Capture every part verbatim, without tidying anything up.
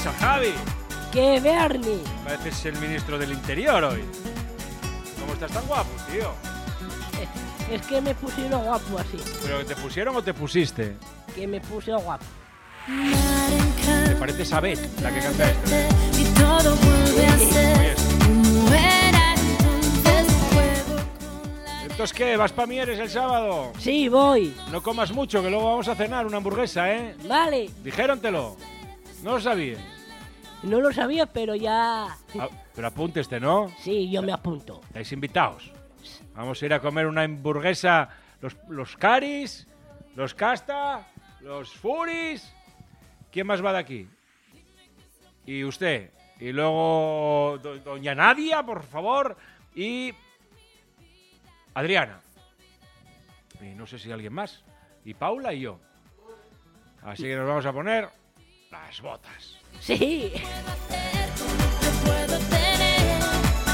pasa, Javi? ¿Qué, Bernie? Pareces el ministro del Interior hoy. ¿Cómo estás tan guapo, tío? Es, es que me pusieron guapo así. ¿Pero que te pusieron o te pusiste? Que me puse guapo. ¿Te parece Sabet, la que canta esto? Y todo vuelve a ser Oye, como era entonces. Juego con la... ¿entonces qué? ¿Vas pa' Mieres el sábado? Sí, voy. No comas mucho, que luego vamos a cenar una hamburguesa, ¿eh? Vale. Dijérontelo. No lo sabías. No lo sabía, pero ya... Ah, pero apúnteste, ¿no? Sí, yo me apunto. Estáis invitados. Vamos a ir a comer una hamburguesa. Los, los Caris, los Casta, los Furis. ¿Quién más va de aquí? Y usted. Y luego do, doña Nadia, por favor. Y Adriana. Y no sé si alguien más. Y Paula y yo. Así que nos vamos a poner las botas. Sí. Lo puedo tener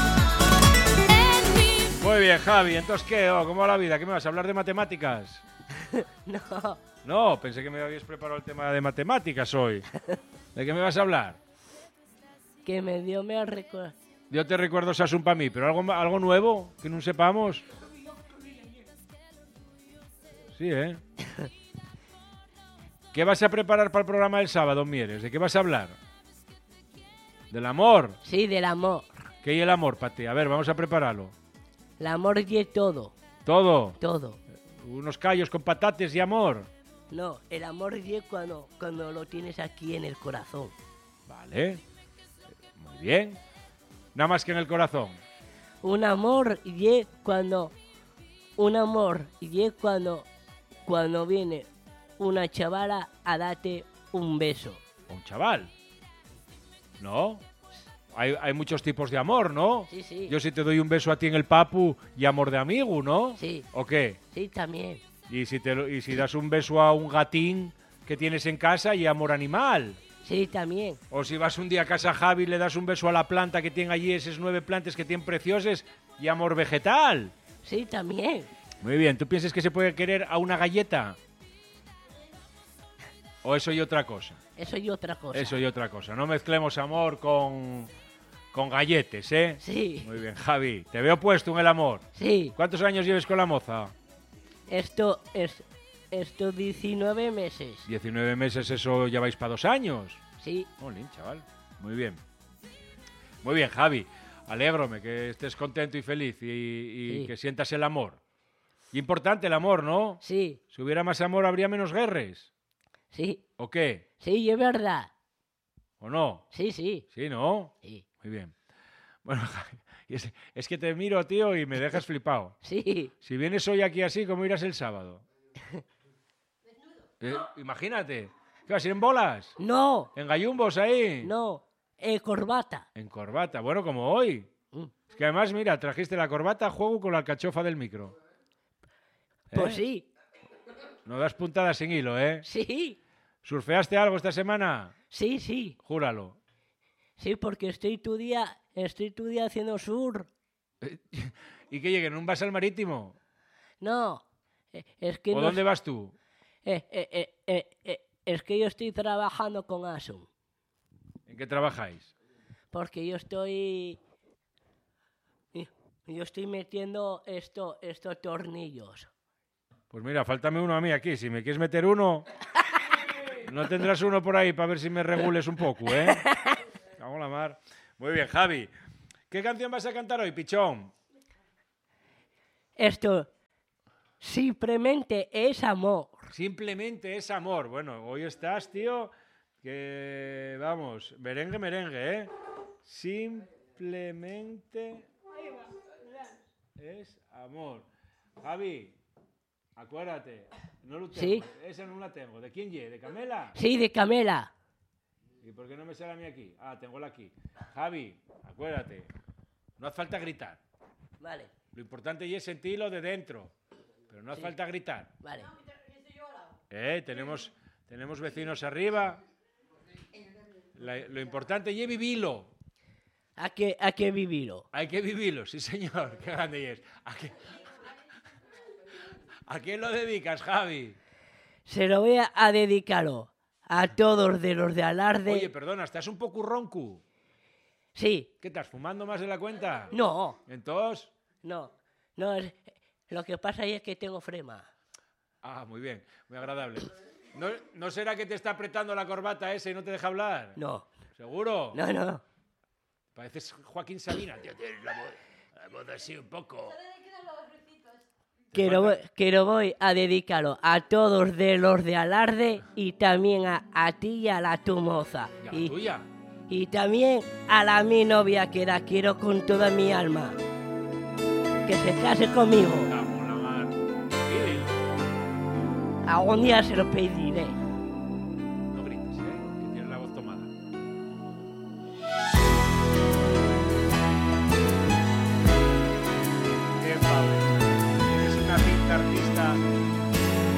en mi... Muy bien, Javi. Entonces, ¿qué? Oh, ¿cómo va la vida? ¿Qué me vas a hablar de matemáticas? No. No, pensé que me habías preparado el tema de matemáticas hoy. ¿De qué me vas a hablar? Que me dio me recuerdo. Yo te recuerdo Sasun para mí, pero algo, algo nuevo que no sepamos. Sí, ¿eh? ¿Qué vas a preparar para el programa del sábado, Mieres? ¿De qué vas a hablar? ¿Del amor? Sí, del amor. ¿Qué hay el amor para ti? A ver, vamos a prepararlo. El amor y todo. Todo. Todo. Unos callos con patates y amor. No, el amor y cuando, cuando lo tienes aquí en el corazón. Vale. Muy bien. Nada más que en el corazón. Un amor y cuando... Un amor y cuando... Cuando viene una chavala a darte un beso. Un chaval. ¿No? Hay, hay muchos tipos de amor, ¿no? Sí, sí. Yo si te doy un beso a ti en el papu y amor de amigo, ¿no? Sí. ¿O qué? Sí, también. Y si, te, lo- y si das un beso a un gatín que tienes en casa y amor animal. Sí, también. O si vas un día a casa a Javi y le das un beso a la planta que tiene allí, esas nueve plantas que tienen preciosas y amor vegetal. Sí, también. Muy bien, ¿tú piensas que se puede querer a una galleta? ¿O eso y otra cosa? Eso y otra cosa. Eso y otra cosa. No mezclemos amor con, con galletes, ¿eh? Sí, Muy bien, Javi. Te veo puesto en el amor. sí. ¿Cuántos años lleves con la moza? Esto es... Esto diecinueve meses. diecinueve meses, eso ya vais para dos años. Sí, Jolín, chaval. Muy bien. Muy bien, Javi. Alégrome que estés contento y feliz y, y Sí. que sientas el amor. Importante el amor, ¿no? sí, Si hubiera más amor, habría menos guerras. sí. ¿O qué? Sí, es verdad. ¿O no? Sí, sí. Sí, ¿no? Sí. Muy bien. Bueno, Javi, es, es que te miro, tío, y me dejas flipado. Sí. Si vienes hoy aquí así, ¿cómo irás el sábado? Eh, imagínate. ¿Qué vas a ir en bolas? No, ¿En gallumbos ahí? no. Eh, corbata. En corbata. Bueno, como hoy. Mm. Es que además, mira, trajiste la corbata a juego con la alcachofa del micro. Pues ¿Eh? sí. No das puntadas sin hilo, ¿eh? Sí. ¿Surfeaste algo esta semana? Sí, sí. Júralo. Sí, porque estoy tu día... Estoy tu día haciendo sur. ¿Y que lleguen? ¿Un vas al marítimo? No. eh, Es que ¿O no... dónde vas tú? eh, eh, eh, eh, eh, es que yo estoy trabajando con Asun. ¿En qué trabajáis? Porque yo estoy... Yo estoy metiendo esto, estos tornillos. Pues mira, faltame uno a mí aquí. Si me quieres meter uno, no tendrás uno por ahí para ver si me regules un poco, ¿eh? Cago en la mar. Muy bien, Javi. ¿Qué canción vas a cantar hoy, pichón? Esto simplemente es amor. Simplemente es amor. Bueno, hoy estás, tío, que vamos, merengue, merengue, ¿eh? Simplemente es amor. Javi, acuérdate, no lo tengo. Sí. Esa no la tengo. ¿De quién ye? ¿De Camela? Sí, de Camela. ¿Y por qué no me sale a mí aquí? Ah, tengo la aquí. Javi, acuérdate, no hace falta gritar. Vale, Lo importante es sentirlo de dentro, pero no hace Sí. falta gritar. vale. Eh, tenemos, tenemos vecinos arriba. La- lo importante es vivirlo. Hay que, hay que vivirlo. Hay que vivirlo, sí señor. Qué grande es. ¿A qué, ¿A quién lo dedicas, Javi? Se lo voy a, a dedicarlo a todos de los de Alarde. Oye, perdona, ¿estás un poco ronco? Sí, ¿Qué estás, fumando más de la cuenta? no, ¿Entonces? no, no, es- lo que pasa ahí es que tengo flema. Ah, muy bien, muy agradable. ¿No, ¿No será que te está apretando la corbata ese y no te deja hablar? No, ¿Seguro? no, no. Pareces Joaquín Sabina, tío, tienes la voz, la voz así un poco... Que lo, voy, que lo voy a dedicarlo a todos de los de Alarde y también a, a ti y a la tu moza. ¿Y a la Y, tuya? y también a la mi novia que la quiero con toda mi alma. Que se case conmigo. Cago en la mar. Pídelo. Algún día se lo pediré.